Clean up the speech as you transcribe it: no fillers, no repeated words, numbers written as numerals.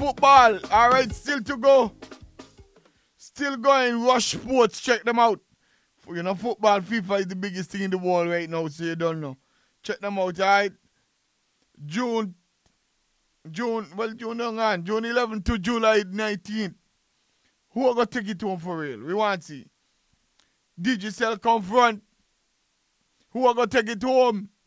football. All right, still to go. Still going. Rush Sports. Check them out. You know, football, FIFA is the biggest thing in the world right now, so you don't know. Check them out, all right? June 11th to July 19th. Who are going to take it home for real? We want to see. Digicel come front. Who are going to take it home?